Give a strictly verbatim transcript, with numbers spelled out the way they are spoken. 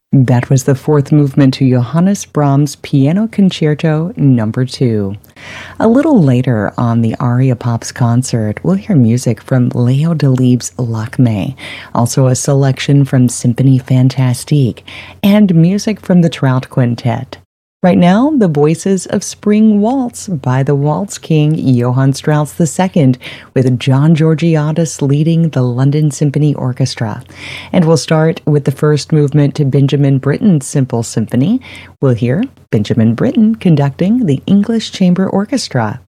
That was the fourth movement to Johannes Brahms' Piano Concerto Number two. A little later on the Aria Pops concert, we'll hear music from Leo Delibes' Lakmé, also a selection from Symphonie Fantastique, and music from the Trout Quintet. Right now, the Voices of Spring Waltz by the Waltz King Johann Strauss the Second, with John Georgiadis leading the London Symphony Orchestra. And we'll start with the first movement to Benjamin Britten's Simple Symphony. We'll hear Benjamin Britten conducting the English Chamber Orchestra.